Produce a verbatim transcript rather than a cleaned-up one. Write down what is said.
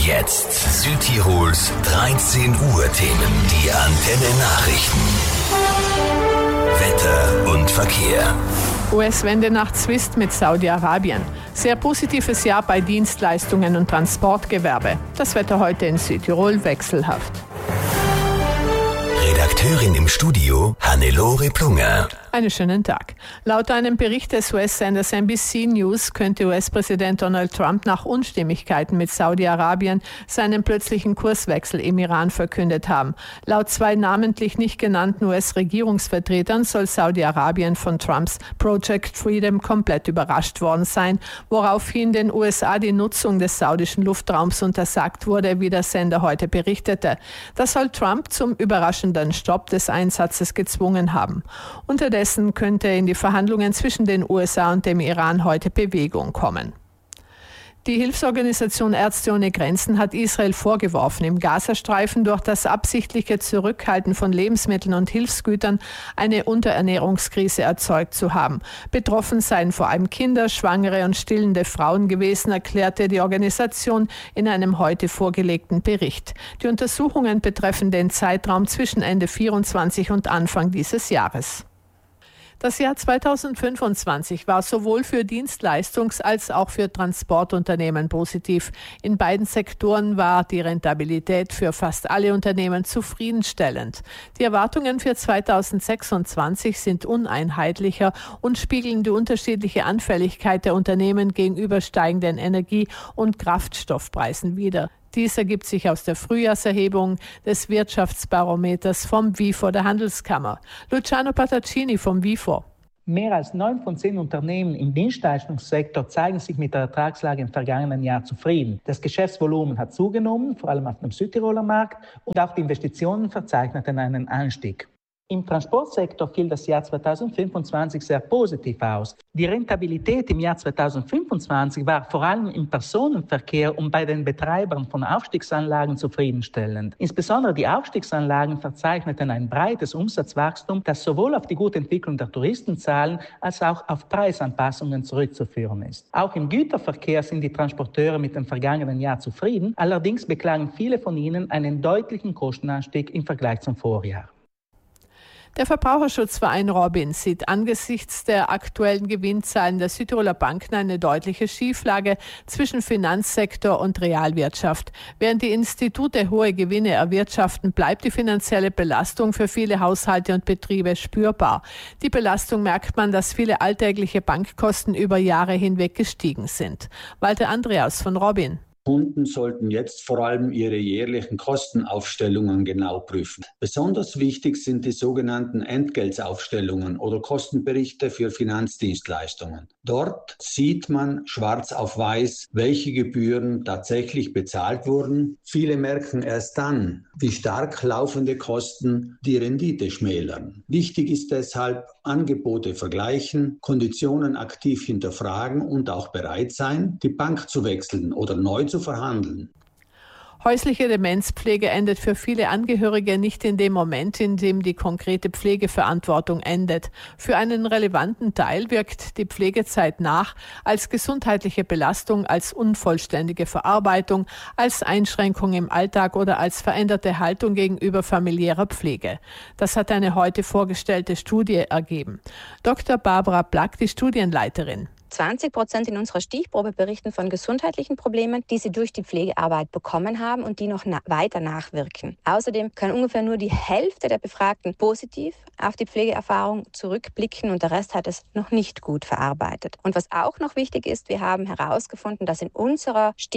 jetzt Südtirols dreizehn Uhr Themen, die Antenne Nachrichten. Wetter und Verkehr. U S-Wende nach Zwist mit Saudi-Arabien. Sehr positives Jahr bei Dienstleistungen und Transportgewerbe. Das Wetter heute in Südtirol wechselhaft. Redakteurin im Studio Hannelore Plunger. Einen schönen Tag. Laut einem Bericht des U S-Senders N B C News könnte U S-Präsident Donald Trump nach Unstimmigkeiten mit Saudi-Arabien seinen plötzlichen Kurswechsel im Iran verkündet haben. Laut zwei namentlich nicht genannten U S-Regierungsvertretern soll Saudi-Arabien von Trumps Project Freedom komplett überrascht worden sein, woraufhin den U S A die Nutzung des saudischen Luftraums untersagt wurde, wie der Sender heute berichtete. Das soll Trump zum überraschenden Stopp des Einsatzes gezwungen haben. Unterdessen könnte in die Verhandlungen zwischen den U S A und dem Iran heute Bewegung kommen. Die Hilfsorganisation Ärzte ohne Grenzen hat Israel vorgeworfen, im Gazastreifen durch das absichtliche Zurückhalten von Lebensmitteln und Hilfsgütern eine Unterernährungskrise erzeugt zu haben. Betroffen seien vor allem Kinder, Schwangere und stillende Frauen gewesen, erklärte die Organisation in einem heute vorgelegten Bericht. Die Untersuchungen betreffen den Zeitraum zwischen Ende vierundzwanzig und Anfang dieses Jahres. Das Jahr zweitausendfünfundzwanzig war sowohl für Dienstleistungs- als auch für Transportunternehmen positiv. In beiden Sektoren war die Rentabilität für fast alle Unternehmen zufriedenstellend. Die Erwartungen für zweitausendsechsundzwanzig sind uneinheitlicher und spiegeln die unterschiedliche Anfälligkeit der Unternehmen gegenüber steigenden Energie- und Kraftstoffpreisen wider. Dies ergibt sich aus der Frühjahrserhebung des Wirtschaftsbarometers vom W I F O der Handelskammer. Luciano Pataccini vom W I F O. Mehr als neun von zehn Unternehmen im Dienstleistungssektor zeigen sich mit der Ertragslage im vergangenen Jahr zufrieden. Das Geschäftsvolumen hat zugenommen, vor allem auf dem Südtiroler Markt, und auch die Investitionen verzeichneten einen Anstieg. Im Transportsektor fiel das Jahr zweitausendfünfundzwanzig sehr positiv aus. Die Rentabilität im Jahr zweitausendfünfundzwanzig war vor allem im Personenverkehr und bei den Betreibern von Aufstiegsanlagen zufriedenstellend. Insbesondere die Aufstiegsanlagen verzeichneten ein breites Umsatzwachstum, das sowohl auf die gute Entwicklung der Touristenzahlen als auch auf Preisanpassungen zurückzuführen ist. Auch im Güterverkehr sind die Transporteure mit dem vergangenen Jahr zufrieden. Allerdings beklagen viele von ihnen einen deutlichen Kostenanstieg im Vergleich zum Vorjahr. Der Verbraucherschutzverein Robin sieht angesichts der aktuellen Gewinnzahlen der Südtiroler Banken eine deutliche Schieflage zwischen Finanzsektor und Realwirtschaft. Während die Institute hohe Gewinne erwirtschaften, bleibt die finanzielle Belastung für viele Haushalte und Betriebe spürbar. Die Belastung merkt man, dass viele alltägliche Bankkosten über Jahre hinweg gestiegen sind. Walter Andreas von Robin. Kunden sollten jetzt vor allem ihre jährlichen Kostenaufstellungen genau prüfen. Besonders wichtig sind die sogenannten Entgeltaufstellungen oder Kostenberichte für Finanzdienstleistungen. Dort sieht man schwarz auf weiß, welche Gebühren tatsächlich bezahlt wurden. Viele merken erst dann, wie stark laufende Kosten die Rendite schmälern. Wichtig ist deshalb, Angebote vergleichen, Konditionen aktiv hinterfragen und auch bereit sein, die Bank zu wechseln oder neu zu verhandeln. Häusliche Demenzpflege endet für viele Angehörige nicht in dem Moment, in dem die konkrete Pflegeverantwortung endet. Für einen relevanten Teil wirkt die Pflegezeit nach als gesundheitliche Belastung, als unvollständige Verarbeitung, als Einschränkung im Alltag oder als veränderte Haltung gegenüber familiärer Pflege. Das hat eine heute vorgestellte Studie ergeben. Doktor Barbara Plack, die Studienleiterin. zwanzig Prozent in unserer Stichprobe berichten von gesundheitlichen Problemen, die sie durch die Pflegearbeit bekommen haben und die noch na- weiter nachwirken. Außerdem kann ungefähr nur die Hälfte der Befragten positiv auf die Pflegeerfahrung zurückblicken und der Rest hat es noch nicht gut verarbeitet. Und was auch noch wichtig ist, wir haben herausgefunden, dass in unserer Stichprobe